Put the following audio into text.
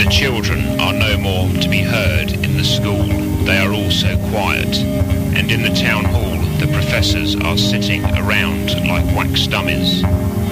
children are no more to be heard in the school. They are all so quiet. And in the town hall, the professors are sitting around like wax dummies.